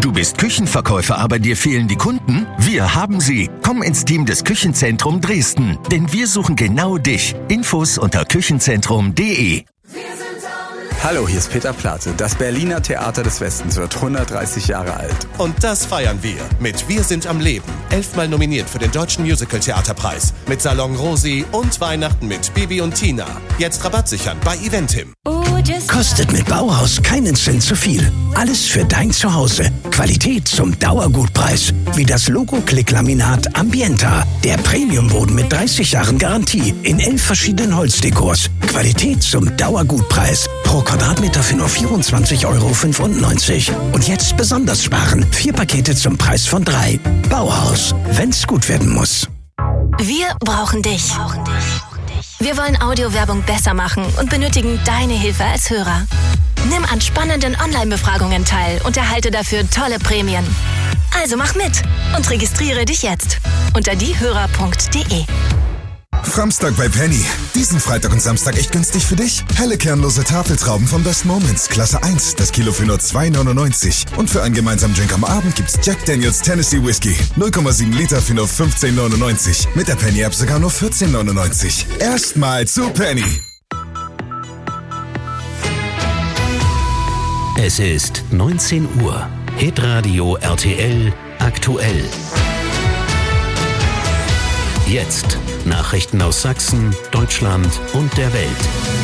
Du bist Küchenverkäufer, aber dir fehlen die Kunden? Wir haben sie. Komm ins Team des Küchenzentrum Dresden, denn wir suchen genau dich. Infos unter küchenzentrum.de. Hallo, hier ist Peter Plate. Das Berliner Theater des Westens wird 130 Jahre alt. Und das feiern wir mit Wir sind am Leben. 11-mal nominiert für den Deutschen Musical-Theaterpreis. Mit Salon Rosi und Weihnachten mit Bibi und Tina. Jetzt Rabatt sichern bei Eventim. Kostet mit Bauhaus keinen Cent zu viel. Alles für dein Zuhause. Qualität zum Dauergutpreis. Wie das Logo-Klick-Laminat Ambienta. Der Premiumboden mit 30 Jahren Garantie. In 11 verschiedenen Holzdekors. Qualität zum Dauergutpreis. Pro Quadratmeter für nur 24,95 €. Und jetzt besonders sparen. 4 Pakete zum Preis von 3. Bauhaus. Wenn's gut werden muss. Wir brauchen dich. Wir wollen Audiowerbung besser machen und benötigen deine Hilfe als Hörer. Nimm an spannenden Online-Befragungen teil und erhalte dafür tolle Prämien. Also mach mit und registriere dich jetzt unter diehörer.de. Framstag bei Penny. Diesen Freitag und Samstag echt günstig für dich. Helle kernlose Tafeltrauben von Best Moments, Klasse 1, das Kilo für nur 2,99 €. Und für einen gemeinsamen Drink am Abend gibt's Jack Daniels Tennessee Whiskey. 0,7 Liter für nur 15,99 €. Mit der Penny-App sogar nur 14,99 €. Erstmal zu Penny. Es ist 19 Uhr. Hitradio RTL aktuell. Jetzt Nachrichten aus Sachsen, Deutschland und der Welt.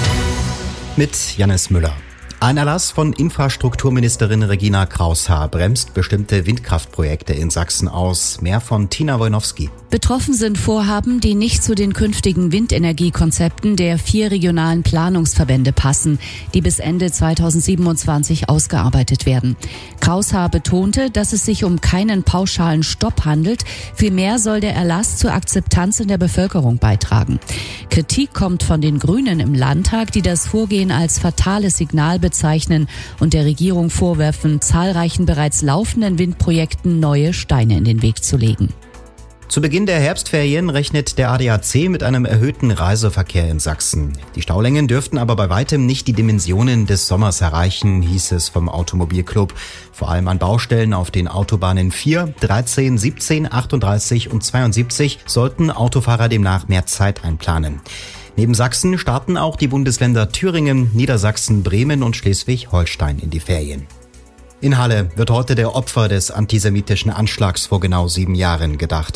Mit Jannis Müller. Ein Erlass von Infrastrukturministerin Regina Kraus-Haar bremst bestimmte Windkraftprojekte in Sachsen aus. Mehr von Tina Wojnowski. Betroffen sind Vorhaben, die nicht zu den künftigen Windenergiekonzepten der 4 regionalen Planungsverbände passen, die bis Ende 2027 ausgearbeitet werden. Kraus-Haar betonte, dass es sich um keinen pauschalen Stopp handelt. Vielmehr soll der Erlass zur Akzeptanz in der Bevölkerung beitragen. Kritik kommt von den Grünen im Landtag, die das Vorgehen als fatales Signal bezeichnen und der Regierung vorwerfen, zahlreichen bereits laufenden Windprojekten neue Steine in den Weg zu legen. Zu Beginn der Herbstferien rechnet der ADAC mit einem erhöhten Reiseverkehr in Sachsen. Die Staulängen dürften aber bei weitem nicht die Dimensionen des Sommers erreichen, hieß es vom Automobilclub. Vor allem an Baustellen auf den Autobahnen 4, 13, 17, 38 und 72 sollten Autofahrer demnach mehr Zeit einplanen. Neben Sachsen starten auch die Bundesländer Thüringen, Niedersachsen, Bremen und Schleswig-Holstein in die Ferien. In Halle wird heute der Opfer des antisemitischen Anschlags vor genau 7 Jahren gedacht.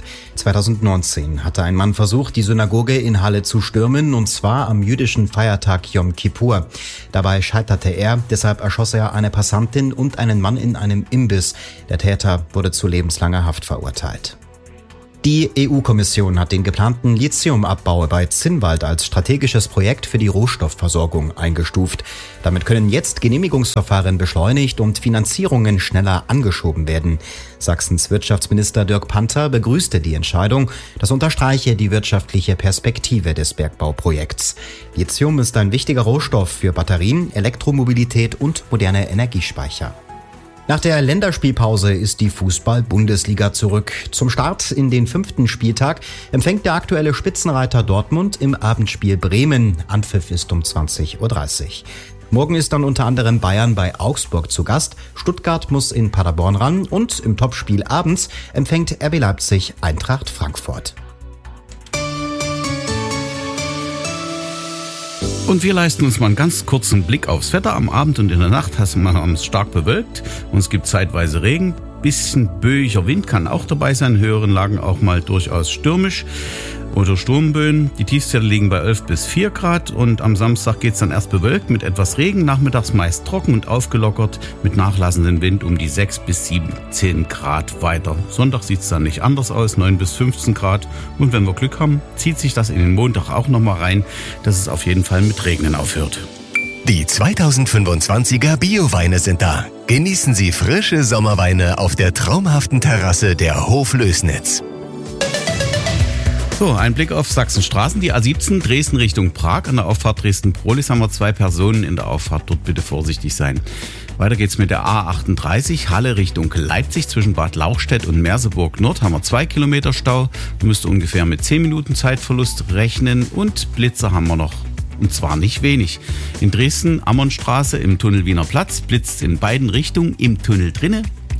2019 hatte ein Mann versucht, die Synagoge in Halle zu stürmen, und zwar am jüdischen Feiertag Yom Kippur. Dabei scheiterte er, deshalb erschoss er eine Passantin und einen Mann in einem Imbiss. Der Täter wurde zu lebenslanger Haft verurteilt. Die EU-Kommission hat den geplanten Lithiumabbau bei Zinnwald als strategisches Projekt für die Rohstoffversorgung eingestuft. Damit können jetzt Genehmigungsverfahren beschleunigt und Finanzierungen schneller angeschoben werden. Sachsens Wirtschaftsminister Dirk Panther begrüßte die Entscheidung. Das unterstreiche die wirtschaftliche Perspektive des Bergbauprojekts. Lithium ist ein wichtiger Rohstoff für Batterien, Elektromobilität und moderne Energiespeicher. Nach der Länderspielpause ist die Fußball-Bundesliga zurück. Zum Start in den 5. Spieltag empfängt der aktuelle Spitzenreiter Dortmund im Abendspiel Bremen. Anpfiff ist um 20:30 Uhr. Morgen ist dann unter anderem Bayern bei Augsburg zu Gast. Stuttgart muss in Paderborn ran und im Topspiel abends empfängt RB Leipzig Eintracht Frankfurt. Und wir leisten uns mal einen ganz kurzen Blick aufs Wetter. Am Abend und in der Nacht haben wir es stark bewölkt und es gibt zeitweise Regen. Bisschen böiger Wind kann auch dabei sein, in höheren Lagen auch mal durchaus stürmisch oder Sturmböen. Die Tiefstwerte liegen bei 11 bis 4 Grad und am Samstag geht es dann erst bewölkt mit etwas Regen, nachmittags meist trocken und aufgelockert mit nachlassendem Wind um die 6 bis 17 Grad weiter. Sonntag sieht es dann nicht anders aus, 9 bis 15 Grad und wenn wir Glück haben, zieht sich das in den Montag auch nochmal rein, dass es auf jeden Fall mit Regnen aufhört. Die 2025er Bio-Weine sind da. Genießen Sie frische Sommerweine auf der traumhaften Terrasse der Hof Lößnitz. So, ein Blick auf Sachsenstraßen. Die A17 Dresden Richtung Prag. An der Auffahrt Dresden-Prolis haben wir 2 Personen in der Auffahrt. Dort bitte vorsichtig sein. Weiter geht's mit der A38 Halle Richtung Leipzig. Zwischen Bad Lauchstädt und Merseburg Nord haben wir 2 Kilometer Stau. Du müsst ungefähr mit 10 Minuten Zeitverlust rechnen. Und Blitzer haben wir noch. Und zwar nicht wenig. In Dresden, Ammernstraße im Tunnel Wiener Platz, blitzt in beiden Richtungen im Tunnel drinne.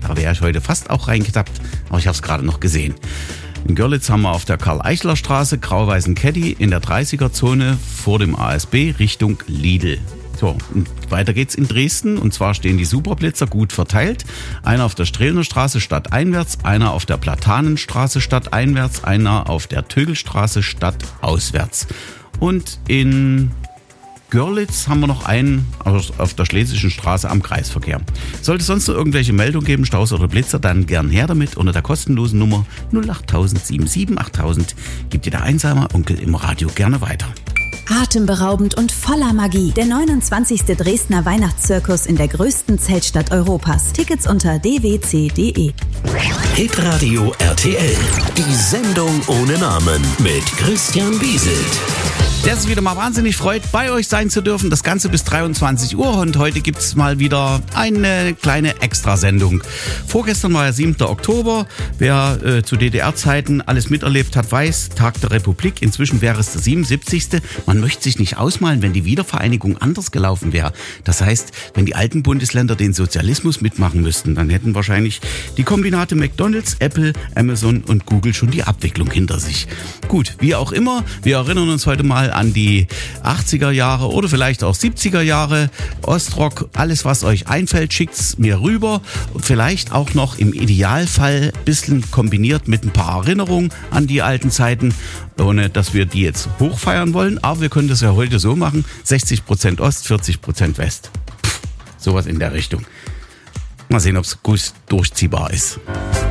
Da wäre ich heute fast auch reingetappt, aber ich habe es gerade noch gesehen. In Görlitz haben wir auf der Karl-Eichler-Straße grau-weißen Caddy in der 30er-Zone vor dem ASB Richtung Lidl. So, und weiter geht's in Dresden, und zwar stehen die Superblitzer gut verteilt. Einer auf der Strehlner Straße stadteinwärts, einer auf der Platanenstraße stadteinwärts, einer auf der Tögelstraße stadtauswärts. Und in Görlitz haben wir noch einen auf der Schlesischen Straße am Kreisverkehr. Sollte es sonst noch irgendwelche Meldungen geben, Staus oder Blitzer, dann gern her damit unter der kostenlosen Nummer 08000 77 8000. Gibt dir der einsame Onkel im Radio gerne weiter. Atemberaubend und voller Magie. Der 29. Dresdner Weihnachtszirkus in der größten Zeltstadt Europas. Tickets unter dwc.de. Hitradio RTL. Die Sendung ohne Namen mit Christian Wieselt. Der sich wieder mal wahnsinnig freut, bei euch sein zu dürfen. Das Ganze bis 23 Uhr, und heute gibt's mal wieder eine kleine Extrasendung. Vorgestern war ja 7. Oktober. Wer zu DDR-Zeiten alles miterlebt hat, weiß, Tag der Republik. Inzwischen wäre es der 77. Man möchte sich nicht ausmalen, wenn die Wiedervereinigung anders gelaufen wäre. Das heißt, wenn die alten Bundesländer den Sozialismus mitmachen müssten, dann hätten wahrscheinlich die Kombinate McDonald's, Apple, Amazon und Google schon die Abwicklung hinter sich. Gut, wie auch immer, wir erinnern uns heute mal an die 80er Jahre oder vielleicht auch 70er Jahre. Ostrock, alles was euch einfällt, schickt's mir rüber. Vielleicht auch noch im Idealfall ein bisschen kombiniert mit ein paar Erinnerungen an die alten Zeiten, ohne dass wir die jetzt hochfeiern wollen. Aber wir können das ja heute so machen, 60% Ost, 40% West. Sowas in der Richtung. Mal sehen, ob es gut durchziehbar ist.